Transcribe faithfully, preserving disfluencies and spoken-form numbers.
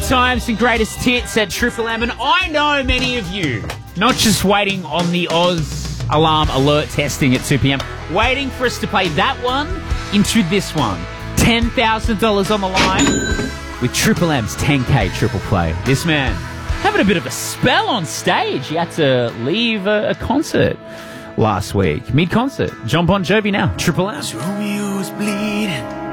times and greatest hits at Triple M, and I know many of you, not just waiting on the Oz alarm alert testing at two p.m, waiting for us to play that one into this one. ten thousand dollars on the line with Triple M's ten K triple play. This man having a bit of a spell on stage. He had to leave a, a concert last week, mid-concert. John Bon Jovi now, Triple M. Romeo's bleeding.